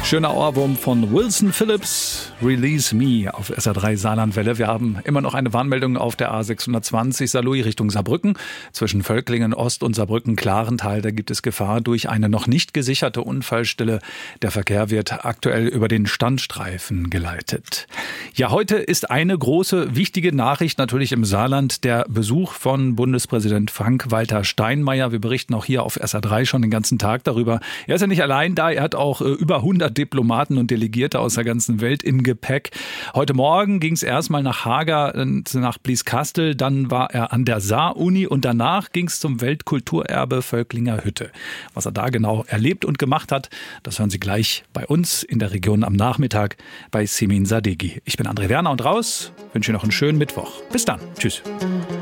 Schöner Ohrwurm von Wilson Phillips, Release Me auf SR3 Saarlandwelle. Wir haben immer noch eine Warnmeldung auf der A620 Saarlouis Richtung Saarbrücken. Zwischen Völklingen Ost und Saarbrücken-Klarental, da gibt es Gefahr durch eine noch nicht gesicherte Unfallstelle. Der Verkehr wird aktuell über den Standstreifen geleitet. Ja, heute ist eine große, wichtige Nachricht natürlich im Saarland. Der Besuch von Bundespräsident Frank-Walter Steinmeier. Wir berichten auch hier auf SR3 schon den ganzen Tag darüber. Er ist ja nicht allein da, er hat auch über 100 Diplomaten und Delegierte aus der ganzen Welt im Gepäck. Heute Morgen ging es erstmal nach Haga, nach Blieskastel, dann war er an der Saar-Uni und danach ging es zum Weltkulturerbe Völklinger Hütte. Was er da genau erlebt und gemacht hat, das hören Sie gleich bei uns in der Region am Nachmittag bei Simin Sadeghi. Ich bin André Werner und raus, wünsche Ihnen noch einen schönen Mittwoch. Bis dann. Tschüss.